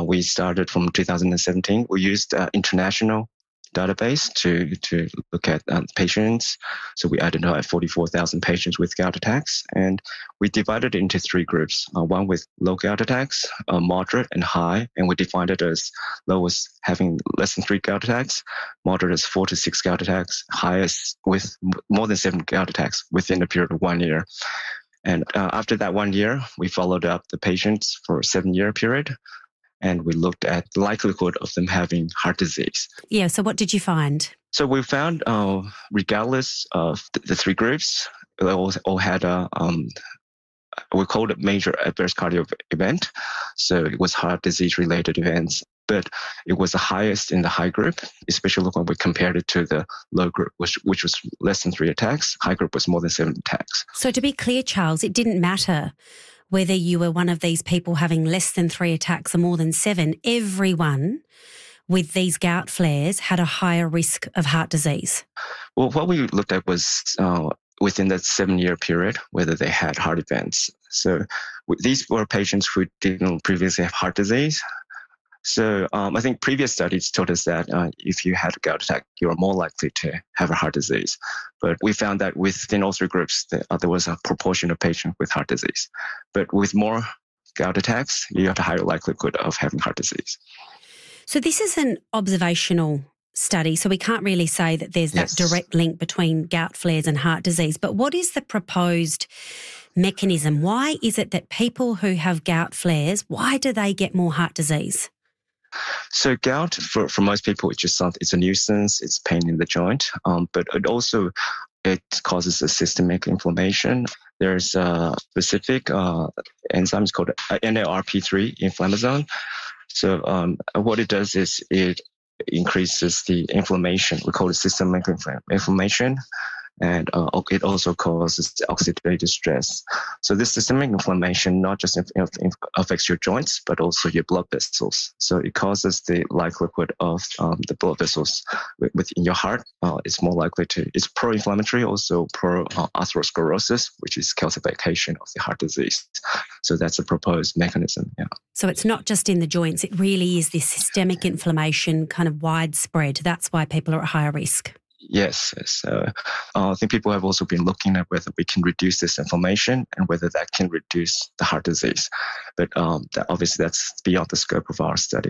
we started from 2017. We used international database to look at patients. So we identified 44,000 patients with gout attacks, and we divided it into three groups. One with low gout attacks, moderate and high, and we defined it as lowest having less than 3 gout attacks, moderate as 4 to 6 gout attacks, highest with more than 7 gout attacks within a period of 1 year. And after that 1 year, we followed up the patients for a 7-year period, and we looked at the likelihood of them having heart disease. Yeah, so what did you find? So we found, regardless of the three groups, they all had we called it major adverse cardio event. So it was heart disease-related events, but it was the highest in the high group, especially when we compared it to the low group, which was less than 3 attacks. High group was more than 7 attacks. So to be clear, Charles, it didn't matter whether you were one of these people having less than 3 attacks or more than 7, everyone with these gout flares had a higher risk of heart disease. Well, what we looked at was within that 7-year period, whether they had heart events. So these were patients who didn't previously have heart disease. So I think previous studies told us that if you had a gout attack, you are more likely to have a heart disease. But we found that within all three groups, there was a proportion of patients with heart disease. But with more gout attacks, you have a higher likelihood of having heart disease. So this is an observational study, so we can't really say that there's that direct link between gout flares and heart disease. But what is the proposed mechanism? Why is it that people who have gout flares, why do they get more heart disease? So gout, for most people, it's a nuisance, it's pain in the joint, but it causes a systemic inflammation. There's a specific enzyme called NLRP3 inflammasome. So what it does is it increases the inflammation. We call it systemic inflammation. And it also causes oxidative stress. So this systemic inflammation not just affects your joints, but also your blood vessels. So it causes the likelihood of the blood vessels within your heart. It's pro-inflammatory, also pro-atherosclerosis, which is calcification of the heart disease. So that's a proposed mechanism, yeah. So it's not just in the joints, it really is this systemic inflammation kind of widespread. That's why people are at higher risk. Yes. I think people have also been looking at whether we can reduce this inflammation and whether that can reduce the heart disease. But obviously that's beyond the scope of our study.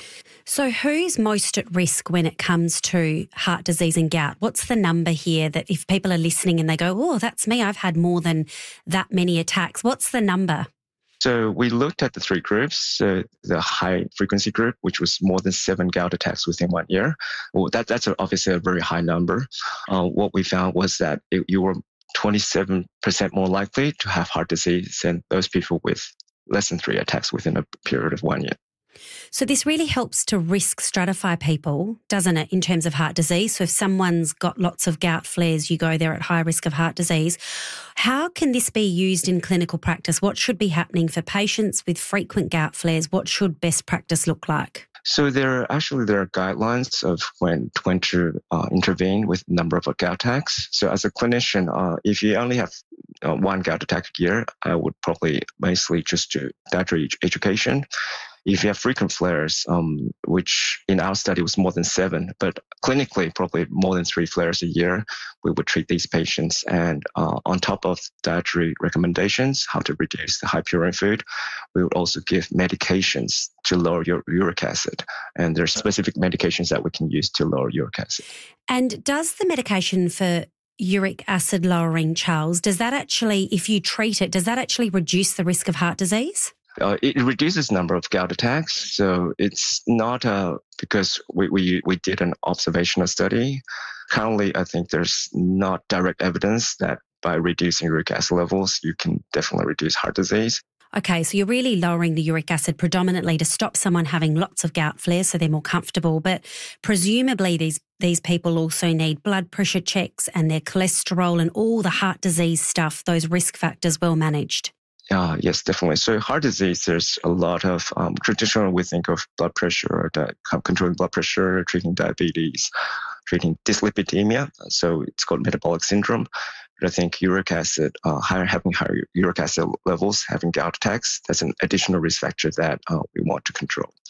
So who's most at risk when it comes to heart disease and gout? What's the number here that if people are listening and they go, oh, that's me, I've had more than that many attacks. What's the number? So we looked at the three groups. So the high frequency group, which was more than 7 gout attacks within 1 year. Well, that's obviously a very high number. What we found was that you were 27% more likely to have heart disease than those people with less than 3 attacks within a period of 1 year. So this really helps to risk stratify people, doesn't it, in terms of heart disease? So if someone's got lots of gout flares, you go, they're at high risk of heart disease. How can this be used in clinical practice? What should be happening for patients with frequent gout flares? What should best practice look like? So there are guidelines of when to intervene with a number of gout attacks. So as a clinician, if you only have 1 gout attack a year, I would probably basically just do dietary education. If you have frequent flares, which in our study was more than 7, but clinically probably more than 3 flares a year, we would treat these patients. And on top of dietary recommendations, how to reduce the high purine food, we would also give medications to lower your uric acid. And there are specific medications that we can use to lower uric acid. And does the medication for uric acid lowering, Charles, does that actually, if you treat it, does that actually reduce the risk of heart disease? It reduces the number of gout attacks. So it's not because we did an observational study. Currently, I think there's not direct evidence that by reducing uric acid levels, you can definitely reduce heart disease. Okay, so you're really lowering the uric acid predominantly to stop someone having lots of gout flares so they're more comfortable. But presumably these people also need blood pressure checks and their cholesterol and all the heart disease stuff, those risk factors well managed. Yes, definitely. So heart disease, there's a lot of traditionally we think of blood pressure, controlling blood pressure, treating diabetes, treating dyslipidemia. So it's called metabolic syndrome. But I think uric acid, having higher uric acid levels, having gout attacks, that's an additional risk factor that we want to control.